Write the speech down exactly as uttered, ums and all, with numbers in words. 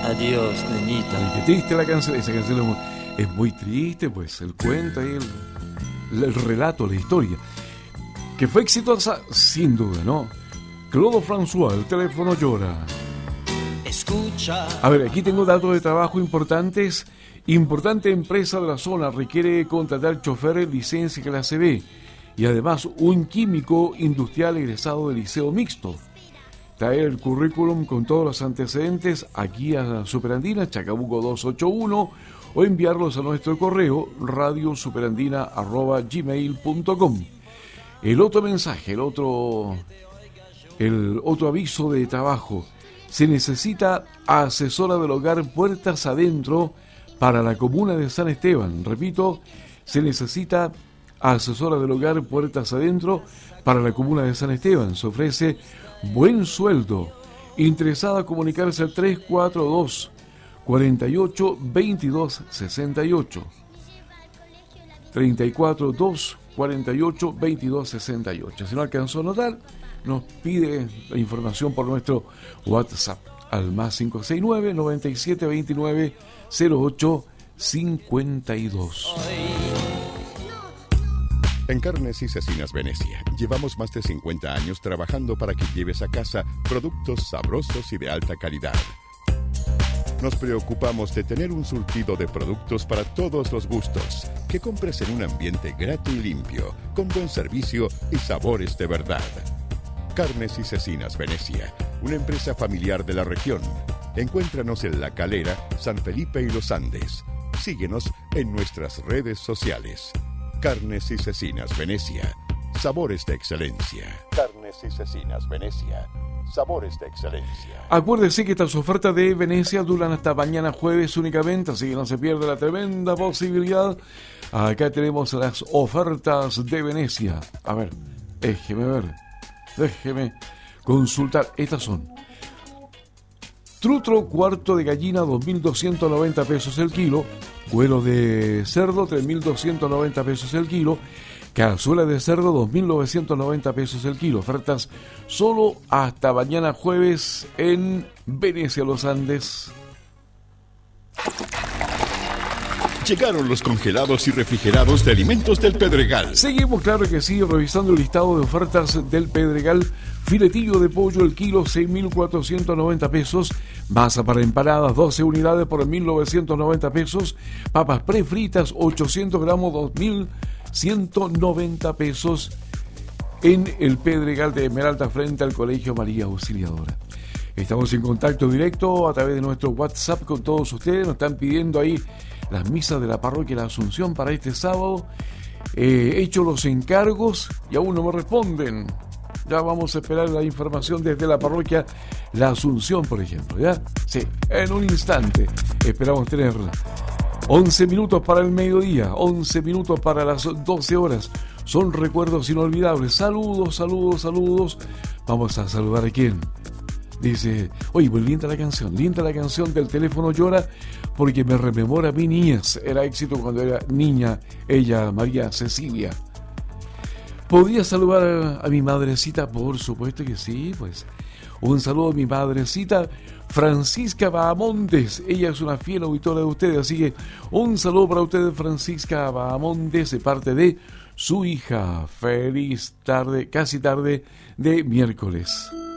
Adiós, nenita. Ay, qué triste la canción. Esa canción es muy, es muy triste, pues el cuento y el, el relato, la historia. Que fue exitosa, sin duda, ¿no? Claude François, el teléfono llora. Escucha. A ver, aquí tengo datos de trabajo importantes. Importante empresa de la zona requiere contratar chofer licencia clase B y además un químico industrial egresado del liceo mixto. Traer el currículum con todos los antecedentes aquí a Superandina, Chacabuco doscientos ochenta y uno, o enviarlos a nuestro correo radiosuperandina arroba gmail punto com. El otro mensaje, el otro, el otro aviso de trabajo. Se necesita asesora del hogar puertas adentro para la comuna de San Esteban. Repito, se necesita asesora del hogar puertas adentro para la comuna de San Esteban. Se ofrece buen sueldo. Interesada a comunicarse al tres cuatro dos, cuarenta y ocho, veintidós sesenta y ocho. treinta y cuatro dos, cuarenta y ocho, veintidós sesenta y ocho. Si no alcanzó a notar, nos pide la información por nuestro WhatsApp al más cinco seis nueve, noventa y siete veintinueve, cero ocho cincuenta y dos. En Carnes y Cecinas Venecia llevamos más de cincuenta años trabajando para que lleves a casa productos sabrosos y de alta calidad. Nos preocupamos de tener un surtido de productos para todos los gustos, que compres en un ambiente grato y limpio, con buen servicio y sabores de verdad. Carnes y Cecinas Venecia, una empresa familiar de la región. Encuéntranos en La Calera, San Felipe y Los Andes. Síguenos en nuestras redes sociales. Carnes y Cecinas Venecia, sabores de excelencia. Carnes y Cecinas Venecia, sabores de excelencia. Acuérdese que estas ofertas de Venecia duran hasta mañana jueves únicamente, así que no se pierda la tremenda posibilidad. Acá tenemos las ofertas de Venecia. A ver, déjeme ver, déjeme consultar. Estas son: trutro cuarto de gallina, dos mil doscientos noventa pesos el kilo. Cuero de cerdo, tres mil doscientos noventa pesos el kilo. Cazuela de cerdo, dos mil novecientos noventa pesos el kilo. Ofertas solo hasta mañana jueves en Venecia Los Andes. Llegaron los congelados y refrigerados de alimentos del Pedregal. Seguimos, claro que sí, revisando el listado de ofertas del Pedregal. Filetillo de pollo el kilo, seis mil cuatrocientos noventa pesos. Masa para empanadas, doce unidades por mil novecientos noventa pesos. Papas prefritas, ochocientos gramos, dos mil ciento noventa pesos. En el Pedregal de Esmeralda, frente al Colegio María Auxiliadora. Estamos en contacto directo a través de nuestro WhatsApp con todos ustedes. Nos están pidiendo ahí las misas de la parroquia de la Asunción para este sábado. Eh, he hecho los encargos y aún no me responden. Ya vamos a esperar la información desde la parroquia La Asunción, por ejemplo, ¿ya? Sí, en un instante esperamos tener once minutos para el mediodía, once minutos para las doce horas. Son recuerdos inolvidables. Saludos, saludos, saludos. Vamos a saludar a quién. Dice, oye, pues linda la canción, linda la canción del teléfono llora porque me rememora a mi niñez. Era éxito cuando era niña, ella, María Cecilia. ¿Podría saludar a, a mi madrecita? Por supuesto que sí, pues. Un saludo a mi madrecita, Francisca Bahamondes. Ella es una fiel auditora de ustedes, así que un saludo para ustedes, Francisca Bahamondes, de parte de su hija. Feliz tarde, casi tarde de miércoles.